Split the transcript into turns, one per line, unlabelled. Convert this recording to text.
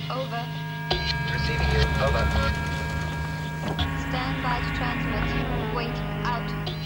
Over.
Receiving you. Over.
Stand by to transmit. Wait. Out.